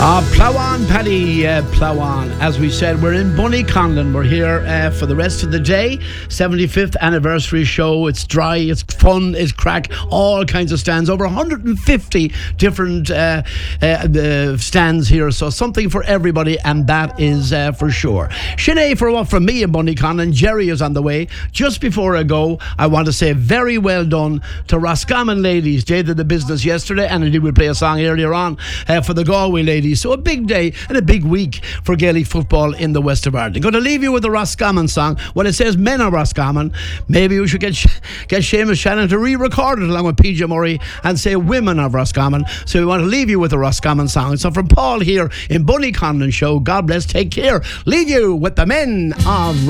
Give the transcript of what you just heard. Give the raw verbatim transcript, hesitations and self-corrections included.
Uh, plough on, Paddy, uh, plough on. As we said, we're in Bunnyconlon. We're here uh, for the rest of the day. seventy-fifth anniversary show. It's dry, it's fun, it's crack, all kinds of stands. Over one hundred fifty different uh, uh, uh, stands here. So something for everybody, and that is uh, for sure. Sinead, for what from me in Bunnyconlon, Jerry is on the way. Just before I go, I want to say very well done to Roscommon ladies. They did the business yesterday, and indeed we'll play a song earlier on uh, for the Galway ladies. So a big day and a big week for Gaelic football in the west of Ireland. I'm going to leave you with the Roscommon song. Well, it says men of Roscommon. Maybe we should get get Seamus Shannon to re-record it along with P J Murray and say women of Roscommon. So we want to leave you with the Roscommon song. So from Paul here in Bunnyconlon show, God bless, take care. Leave you with the men of